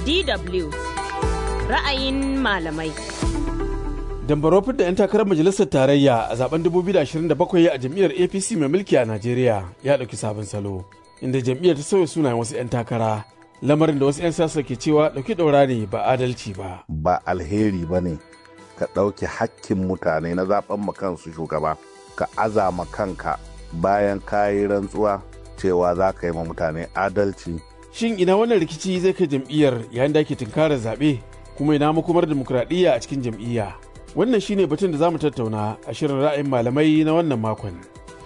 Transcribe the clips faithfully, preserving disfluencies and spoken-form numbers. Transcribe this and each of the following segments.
D W ra'ayin malamai. Dambarofin da 'yan takarar majalisar tarayya a zaben dubu biyu da ashirin da bakwai a jam'iyyar A P C mai mulki a Najeriya ya ɗauki sabon salo, inda jam'iyyar ta sauya sunayen wasu 'yan takara, lamarin da wasu 'yan siyasa ke cewa ɗauki ɗaura ne ba adalci ba. Ba alheri ba ne ka ɗauki hakkin mutane na zaben kansu shugaba, ka azama kanka bayan ka yi rantsuwa cewa za ka yi ma mutane adalci. Shin ina wannan rikici zai kai jam'iyyar yayin da ake tunkarar zaɓe, kuma ina makomar dimokuraɗiyya a cikin jam'iyya? Wannan shine batun da za mu tattauna a shirin ra'ayin malamai na wannan makon.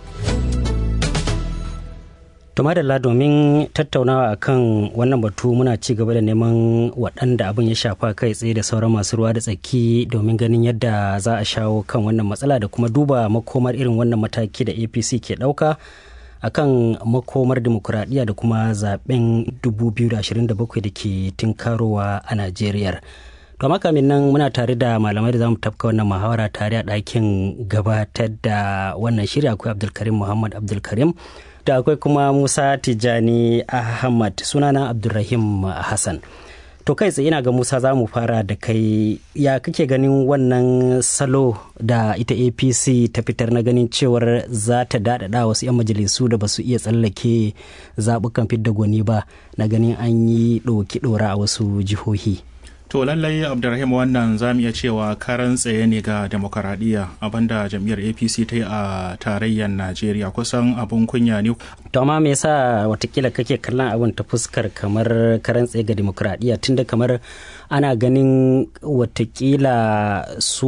Tumadalla, domin tattaunawa akan wannan batu muna ci gaba da neman waɗanda abin ya shafa kai tsaye da sauran masu ruwa da tsaki domin ganin yadda za a shawo kan wannan matsala da kuma duba makomar irin wannan mataki da A P C ke ɗauka akan makomar dimokuraɗiyya da kuma zaben dubu biyu da ashirin da bakwai da ke tinkarowa a Najeriya. To makamin nan muna tare da malamai da zamu tafka wannan muhawara tare a ɗakin gabatar da wannan shiri. Akwai Abdulkarim Muhammad Abdulkarim da akwai kuma Musa Tijani Ahmad, sunana Abdulrahim Hassan. To kai tsaye ina ga Musa, za mu fara da kai. Ya kake ganin wannan salo da ita A P C ta fitar na ganin cewar za ta daɗaɗa wasu 'yan majalisu da ba su iya tsallake zaɓukan fidda gwani ba, na ganin an yi ɗoki ɗora a wasu jihohi? To lallai Abdulrahim, wannan za mu iya cewa karan tsaye ne ga demokaradiyya, abinda jam'iyyar A P C ta yi a tarayyar Najeriya, kusan abun kunya ne. To amma me yasa watakila kake kallon abin ta fuskar kamar karan tsaye ga demokaradiyya, tunda kamar ana ganin watakila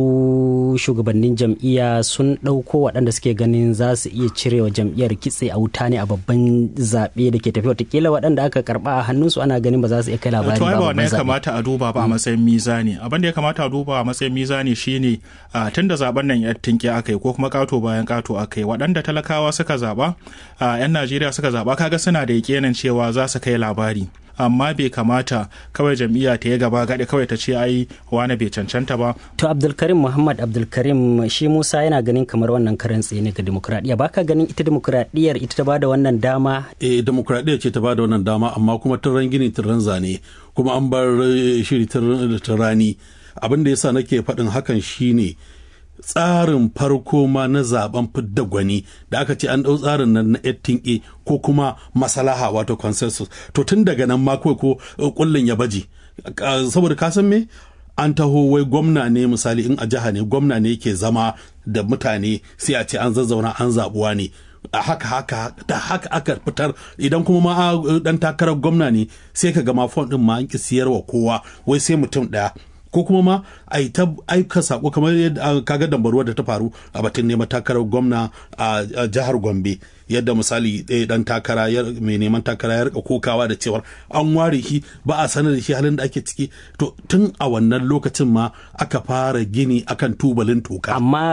su shugabannin jam'iyya sun ɗauko waɗanda suke ganin za su iya cirewa jam'iyyar kitse a wuta ne a babban zaɓe da ke tafiya, watakila waɗanda aka karɓa a hannunsu ana ganin ba za su iya kai labari ba babban zaɓe. Kamata a duba ba a matsayin mizani. Abin da ya kamata a duba a matsayin mizani shine tun da zaben nan ya tinke aka yi ko kuma kato bayan kato aka yi, waɗanda talakawa suka zaba, yan Najeriya suka zaba, kaga suna da yakinin cewa za su kai labari. Amma bai kamata kawai jam'iyya ta yi gaba gaɗe kawai ta ce ai wani bai cancanta ba. To Abdulkarim Muhammad Abdulkarim, shi Musa yana ganin kamar wannan karan tsaye ne ga demokuraɗiyya. Baka ganin ita demokuraɗiyyar ita ta bada wannan dama? Eh, demokuraɗiyya ce ta bada wannan dama, amma kuma tun gini tun zane, kuma an bar shiri tun rani. Abin da yasa nake faɗin hakan shine tsarin farko ma na zaben fidda gwani da aka ce an ɗau tsarin nan na eighteen A ko kuma masalaha wato consensus, to tun daga nan ma kawai ko kullun ya baje, saboda ka san me, an taho wai gwamna ne, misali in a jiha ne gwamna ne yake zama da mutane, sai a ce an zazzauna an zabuwa ne a haka haka da haka aka fitar. Idan kuma ma dan takarar gwamna ne sai ka ga ma fon din ma an ki siyarwa kowa, wai sai mutum daya, ko kuma ma a yi ta aika sako kamar yadda kaga dambaruwa da ta faru a batun neman takarar gwamna a jihar Gombe, yadda misali ɗaya ɗan takara mai neman takara ya rika kokawa da cewar an ware shi ba a sanar da shi halin da ake ciki. To tun a wannan lokacin ma aka fara gini akan tubalin toka. Amma